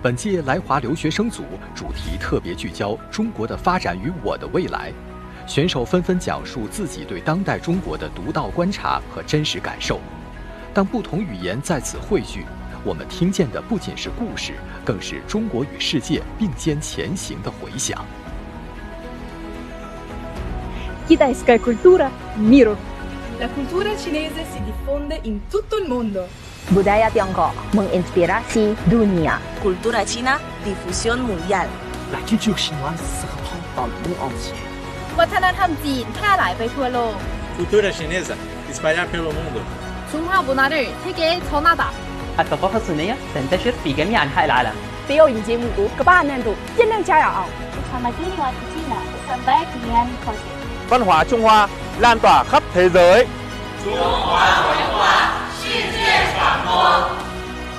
本届来华留学生组主题特别聚焦中国的发展与我的未来，选手纷纷讲述自己对当代中国的独到观察和真实感受。当不同语言在此汇聚，我们听见的不仅是故事，更是中国与世界并肩前行的回响。 Kitaiska cultura miro. La cultura cinese si diffonde in tutto il mondo. Budaya Tiongkok menginspirasi dunia. Cultura china, difusión mundial. La culture chinoise se répand dans le monde entier. วัฒนธรรมจีนแพร่หลายไปทั่วโลก Cultura chinesa espalhar pelo mundo. 중화 문화를 세계에 전하다. الثقافة الصينية تنتشر في جميع أنحاء العالم. 表演节目各大难度，尽量加油。 Văn hóa Trung Hoa lan tỏa khắp thế giới. Trung Hoa文化世界传播。